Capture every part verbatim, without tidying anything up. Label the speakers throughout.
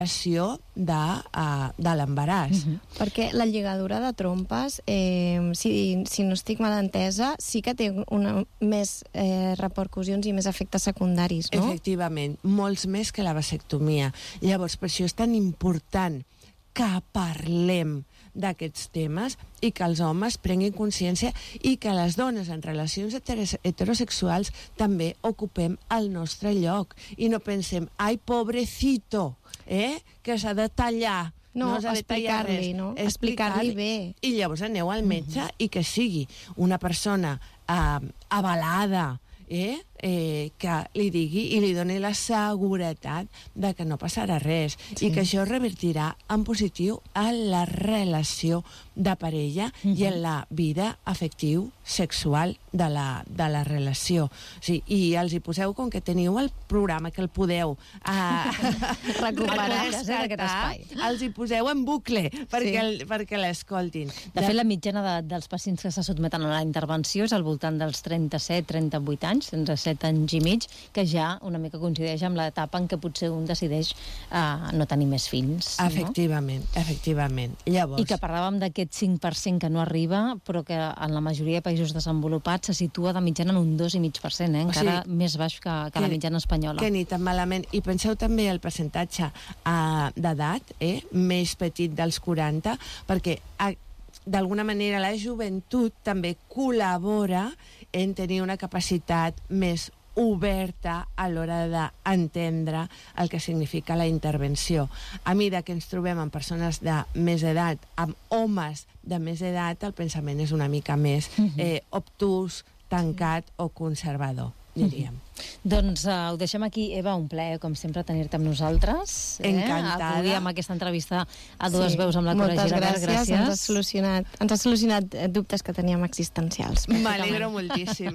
Speaker 1: de, uh, de l'embaràs.
Speaker 2: Uh-huh. Perquè la lligadura de trompes, eh, si, si no estic mal entesa, sí que té una, més eh, repercussions i més efectes secundaris, no?
Speaker 1: Efectivament, molts més que la vasectomia. Llavors, per això és tan important que parlem d'aquests temes i que els homes prenguin consciència i que les dones en relacions heterosexuals també ocupem el nostre lloc i no pensem, ai, pobrecito, eh? que s'ha de tallar.
Speaker 2: No, no explicar-li, no? Explicar-li bé.
Speaker 1: I llavors aneu al metge uh-huh. i que sigui una persona eh, avalada, eh? Eh, que li digui i li doni la seguretat de que no passarà res sí. i que això revertirà en positiu a la relació de parella uh-huh. i en la vida afectiu sexual de la, de la relació. O sigui, i els hi poseu, com que teniu el programa que el podeu uh,
Speaker 2: recuperar aquest espai,
Speaker 1: els hi poseu en bucle perquè, sí. el, perquè l'escoltin.
Speaker 3: De fet, la mitjana de, dels pacients que se sotmeten a la intervenció és al voltant dels trenta-set trenta-vuit anys, trenta-set anys i mig, que ja una mica coincideix amb l'etapa en què potser un decideix uh, no tenir més fills.
Speaker 1: Efectivament, no? efectivament. Llavors...
Speaker 3: I que parlàvem d'aquest cinc per cent que no arriba, però que en la majoria de països desenvolupats se situa de mitjana en un dos coma cinc per cent, eh? encara o sigui, més baix que, que, que la mitjana espanyola.
Speaker 1: Que ni tan malament. I penseu també el percentatge uh, d'edat, eh? més petit dels quaranta, perquè uh, d'alguna manera la joventut també col·labora en tenir una capacitat més oberta a l'hora d'entendre el que significa la intervenció. A mesura que ens trobem amb persones de més edat, amb homes de més edat, el pensament és una mica més eh, obtús, tancat o conservador, diríem.
Speaker 3: Doncs uh, ho deixem aquí. Eva, un plaer, com sempre, tenir-te amb nosaltres. Eh?
Speaker 1: Encantada.
Speaker 3: Avui amb aquesta entrevista a dues sí. veus amb la Cora
Speaker 2: Girabert.
Speaker 3: Gràcies. gràcies.
Speaker 2: Ens has solucionat, ens has solucionat dubtes que teníem existencials.
Speaker 1: M'alegro moltíssim.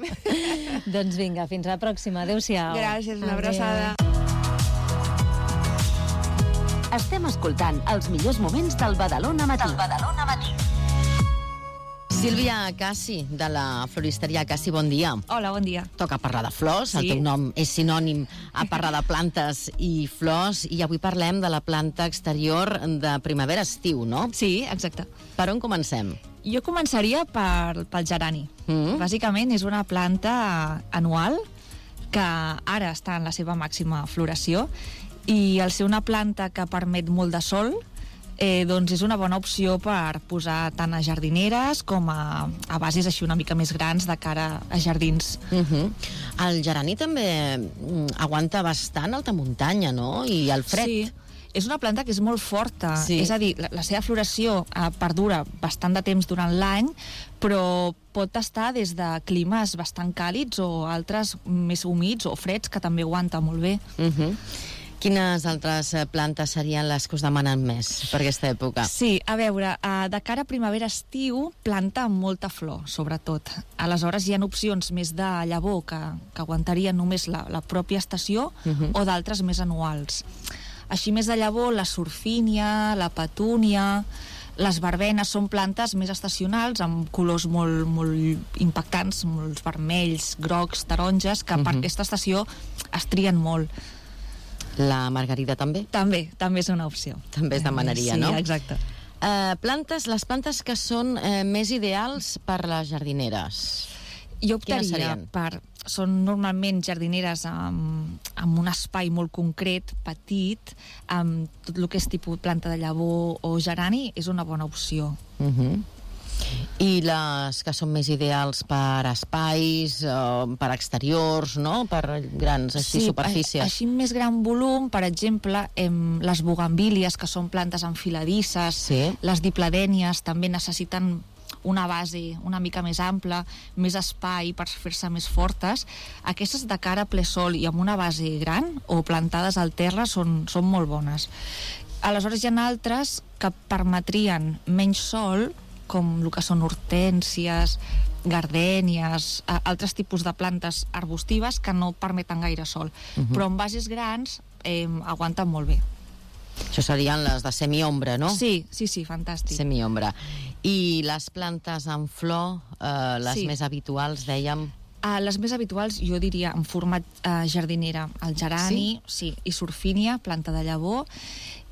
Speaker 3: Doncs vinga, fins la pròxima. Adéu-siau.
Speaker 1: Gràcies, una abraçada.
Speaker 4: Estem escoltant els millors moments del Badalona Matí. Del Badalona Matí. Sílvia Cassi, de la floristeria Cassi, bon dia.
Speaker 5: Hola, bon dia.
Speaker 4: Toca parlar de flors, sí. El teu nom és sinònim a parlar de plantes i flors, i avui parlem de la planta exterior de primavera-estiu, no?
Speaker 5: Sí, exacte.
Speaker 4: Per on comencem?
Speaker 5: Jo començaria per, pel gerani. Mm. Bàsicament és una planta anual que ara està en la seva màxima floració i al ser una planta que permet molt de sol, Eh, doncs és una bona opció per posar tant a jardineres com a, a bases així una mica més grans de cara a jardins.
Speaker 4: Uh-huh. El gerani també aguanta bastant alta muntanya, no? I el fred.
Speaker 5: Sí, és una planta que és molt forta,
Speaker 4: sí.
Speaker 5: És a dir, la, la seva floració eh, perdura bastant de temps durant l'any, però pot estar des de climes bastant càlids o altres més humits o freds, que també aguanta molt bé.
Speaker 4: Uh-huh. Quines altres plantes serien les que us demanen més per aquesta època?
Speaker 5: Sí, a veure, de cara a primavera-estiu, planta amb molta flor, sobretot. Aleshores hi ha opcions més de llavor que, que aguantarien només la, la pròpia estació uh-huh. o d'altres més anuals. Així més de llavor, la surfínia, la petúnia, les verbenes són plantes més estacionals amb colors molt, molt impactants, molts vermells, grocs, taronges, que uh-huh. per aquesta estació es trien molt.
Speaker 4: La margarida també?
Speaker 5: També, també és una opció.
Speaker 4: També es demanaria,
Speaker 5: sí,
Speaker 4: no?
Speaker 5: Sí, exacte.
Speaker 4: Uh, plantes, les plantes que són uh, més ideals per les jardineres.
Speaker 5: Jo optaria per... Són normalment jardineres amb, amb un espai molt concret, petit, amb tot el que és tipus planta de llavor o gerani, és una bona opció.
Speaker 4: Uh-huh. I les que són més ideals per espais, eh, per exteriors, no? Per grans així,
Speaker 5: sí,
Speaker 4: superfícies.
Speaker 5: Així més gran volum, per exemple, em, les bugambílies, que són plantes enfiladisses,
Speaker 4: sí.
Speaker 5: Les dipladènies també necessiten una base una mica més ampla, més espai per fer-se més fortes. Aquestes de cara a ple sol i amb una base gran o plantades al terra són, són molt bones. Aleshores hi ha altres que permetrien menys sol, com el que són hortències, gardènies, altres tipus de plantes arbustives que no permeten gaire sol. Uh-huh. Però amb bases grans eh, aguanten molt bé.
Speaker 4: Això serien les de semiombra, no?
Speaker 5: Sí, sí, sí, fantàstic.
Speaker 4: Semiombra. I les plantes en flor, eh, les sí. més habituals, dèiem...
Speaker 5: Uh, les més habituals, jo diria, en format uh, jardinera, el gerani, sí? Sí, i surfínia, planta de llavor,